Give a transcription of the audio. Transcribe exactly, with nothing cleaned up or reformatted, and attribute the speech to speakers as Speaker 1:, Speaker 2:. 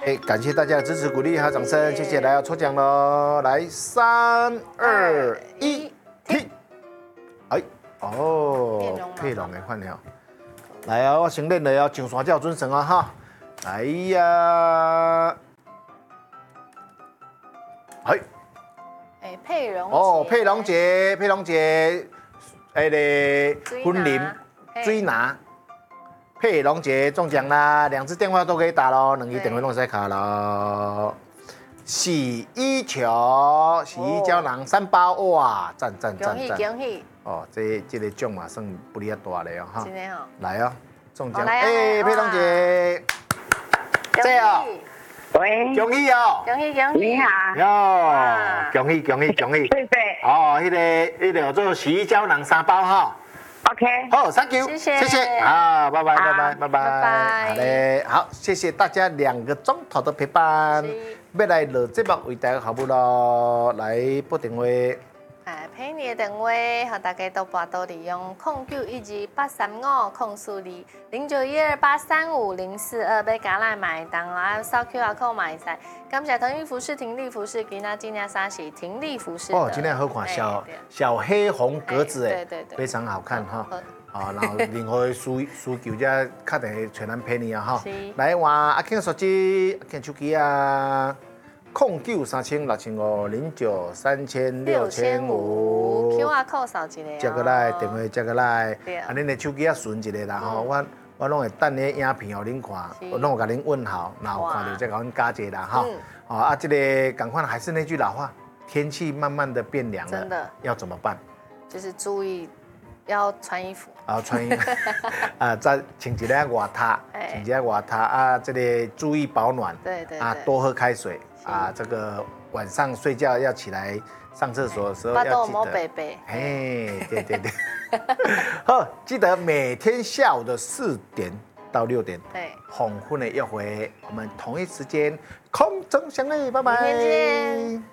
Speaker 1: 哎，感谢大家的支持鼓励还有掌声，谢谢！来要抽奖喽，来三二一，停！哎，哦，佩龙的换了，来啊，我先练了哦，上山叫准绳啊哈！哎呀，哎，
Speaker 2: 哎，佩蓉
Speaker 1: 哦，佩龙姐，佩龙姐，哎嘞，婚林追拿。佩龙姐中奖啦，两支电话都可以打喽，两支电话都可以卡喽。洗衣球、洗衣胶囊三包，哇，赞赞赞赞！
Speaker 2: 恭喜恭喜！
Speaker 1: 哦，这这个奖嘛算不哩大的哦哈。
Speaker 2: 真的哦。
Speaker 1: 来哦，中奖！
Speaker 2: 哎，
Speaker 1: 佩龙姐，这哦，
Speaker 3: 喂，
Speaker 1: 恭喜哦！
Speaker 2: 恭喜恭喜！
Speaker 3: 你好。
Speaker 1: 哟，恭喜恭喜恭喜！
Speaker 3: 对对。
Speaker 1: 哦，那个那个叫做洗衣胶囊三包哈。
Speaker 3: OK，
Speaker 1: 好 ，Thank you，
Speaker 2: 谢谢，
Speaker 1: 谢谢，好，拜拜，拜拜，拜
Speaker 2: 拜拜，
Speaker 1: 拜，好嘞，好，谢谢大家两个钟头的陪伴，要来录节目为大家服务咯，来拨电话，
Speaker 2: 哎，陪你的电话，和大家都拨到利用零九一二八三五零四二零九一二八三五零四二，要加来买单啊，扫 Q R code 买噻。感谢腾运服饰、婷丽服饰，今仔今天衫是婷丽服饰。
Speaker 1: 哦，今天好看，小小黑红格子哎，
Speaker 2: 对对对，
Speaker 1: 非常好看哈。啊，然后任何需需求者，确定找咱陪你啊哈。来换阿 King 手机，阿 King 手机啊，零九三千六千五零九三千六千五。
Speaker 2: Q R code 扫一个。
Speaker 1: 接过来，电话接过来，啊，恁的手机啊顺一个啦吼，我我拢会等你影片互恁看，我拢有甲恁问好，然后看到再甲阮加一啦哈。哦啊，这个赶快还是那句老话，天气慢慢的变凉了，
Speaker 2: 真的
Speaker 1: 要怎么办？
Speaker 2: 就是注意。要穿衣服
Speaker 1: 啊，穿衣服啊，再穿一个外套，穿一个外套啊，这个注意保暖，
Speaker 2: 对对
Speaker 1: 啊，多喝开水啊，这个晚上睡觉要起来上厕所的时候要记得，哎，对对对，好，记得每天下午的四点到六点，
Speaker 2: 对，
Speaker 1: 黄昏的约会，我们同一时间空中相会，拜拜。
Speaker 2: 明天见。